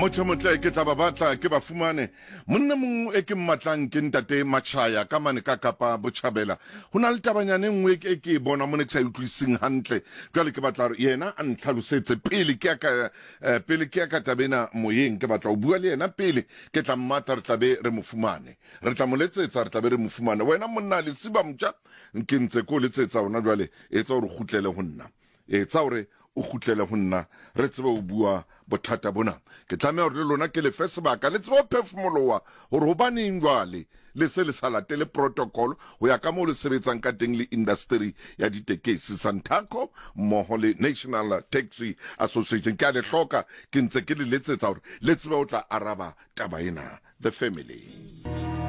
Motho motle ke tla ba batla ke ba fumane monna mong e ke mmatlang ke ntate Machaya ka mane ka Kapa Botjhabela hona le tabanyane nngwe e ke bona mone ke sa utlwising hantle jwale ke batla yena a ntlhalosetse pele ke ka tabena moyeng ke batla o bua le yena pele ke tla mmata re tlabe re mo fumane re tla mo letsetsa re tlabe re mo fumane wena monna le siba mtja ke ntse ko letsetsa ona jwale etsa hore kgutlele ho nna etsa hore o khutlele ho nna re tsebe o bua bothata bona ke tlamea hore le lona ke le fe sebaka le tsebe o phefumolowa hore hobaneng jwale le se le sa latele protocol ho ya ka moo le sebetsang ka teng le industry ya ditekesi Santaco mmoho le National Taxi Association ke a le hloka ke ntse ke le letsetsa hore le tsebe o tla araba taba ena the family.